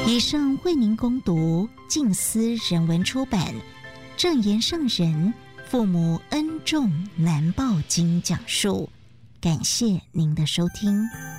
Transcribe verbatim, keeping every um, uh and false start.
以上为您攻读静思人文出版《正言上人父母恩重难报经》讲述，感谢您的收听。